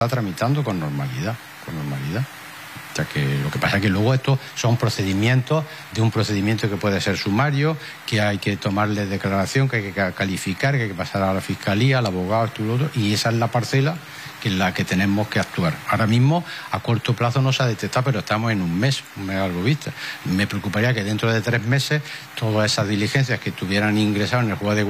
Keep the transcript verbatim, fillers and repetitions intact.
está tramitando con normalidad, con normalidad. O sea que lo que pasa es que luego estos son procedimientos de un procedimiento que puede ser sumario, que hay que tomarle declaración, que hay que calificar, que hay que pasar a la fiscalía, al abogado, esto y lo otro, y esa es la parcela que en la que tenemos que actuar. Ahora mismo, a corto plazo no se ha detectado, pero estamos en un mes, un mes algo vista. Me preocuparía que dentro de tres meses todas esas diligencias que estuvieran ingresadas en el juego de